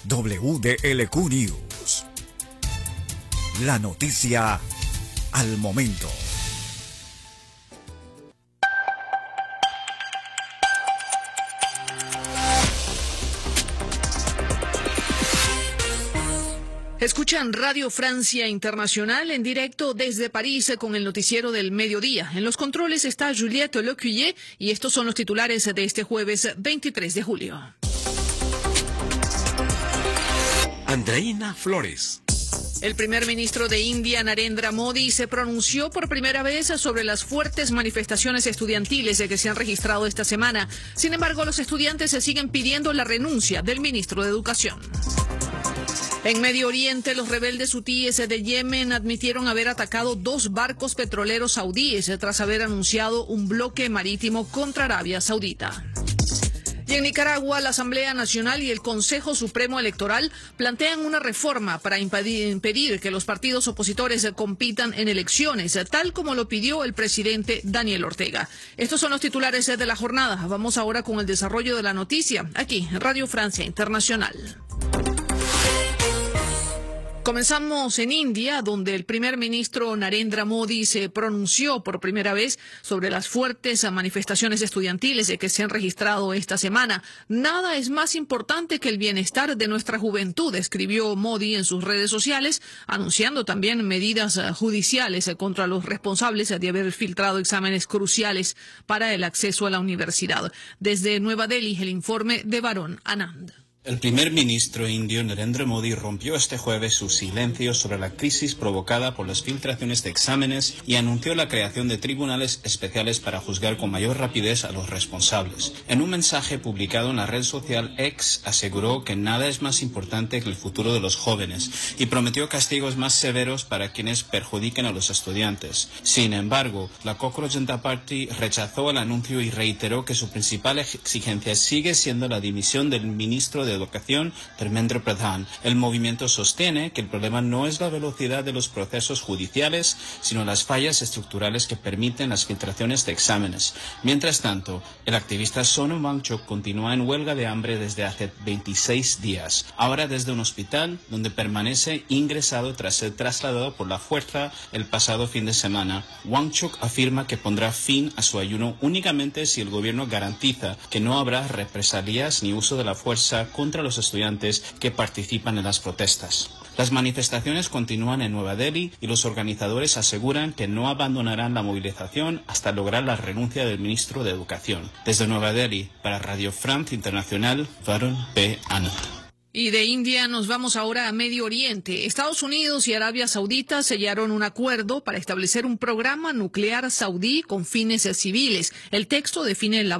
WDLQ News. La noticia al momento. Escuchan Radio Francia Internacional en directo desde París con el noticiero del mediodía. En los controles está Juliette Lecuyer y estos son los titulares de este jueves 23 de julio. Andreina Flores. El primer ministro de India, Narendra Modi, se pronunció por primera vez sobre las fuertes manifestaciones estudiantiles que se han registrado esta semana. Sin embargo, los estudiantes se siguen pidiendo la renuncia del ministro de Educación. En Medio Oriente, los rebeldes hutíes de Yemen admitieron haber atacado 2 barcos petroleros saudíes tras haber anunciado un bloque marítimo contra Arabia Saudita. Y en Nicaragua, la Asamblea Nacional y el Consejo Supremo Electoral plantean una reforma para impedir que los partidos opositores compitan en elecciones, tal como lo pidió el presidente Daniel Ortega. Estos son los titulares de la jornada. Vamos ahora con el desarrollo de la noticia, aquí en Radio Francia Internacional. Comenzamos en India, donde el primer ministro Narendra Modi se pronunció por primera vez sobre las fuertes manifestaciones estudiantiles que se han registrado esta semana. Nada es más importante que el bienestar de nuestra juventud, escribió Modi en sus redes sociales, anunciando también medidas judiciales contra los responsables de haber filtrado exámenes cruciales para el acceso a la universidad. Desde Nueva Delhi, el informe de Varun Anand. El primer ministro indio Narendra Modi rompió este jueves su silencio sobre la crisis provocada por las filtraciones de exámenes y anunció la creación de tribunales especiales para juzgar con mayor rapidez a los responsables. En un mensaje publicado en la red social X, aseguró que nada es más importante que el futuro de los jóvenes y prometió castigos más severos para quienes perjudiquen a los estudiantes. Sin embargo, la Cockroach Janata Party rechazó el anuncio y reiteró que su principal exigencia sigue siendo la dimisión del ministro de Educación, Dharmendra Pradhan. El movimiento sostiene que el problema no es la velocidad de los procesos judiciales, sino las fallas estructurales que permiten las filtraciones de exámenes. Mientras tanto, el activista Sonam Wangchuk continúa en huelga de hambre desde hace 26 días, ahora desde un hospital donde permanece ingresado tras ser trasladado por la fuerza el pasado fin de semana. Wangchuk afirma que pondrá fin a su ayuno únicamente si el gobierno garantiza que no habrá represalias ni uso de la fuerza contra los estudiantes que participan en las protestas. Las manifestaciones continúan en Nueva Delhi y los organizadores aseguran que no abandonarán la movilización hasta lograr la renuncia del ministro de Educación. Desde Nueva Delhi, para Radio France Internacional, Varun P. Anand. Y de India nos vamos ahora a Medio Oriente. Estados Unidos y Arabia Saudita sellaron un acuerdo para establecer un programa nuclear saudí con fines civiles. El texto define la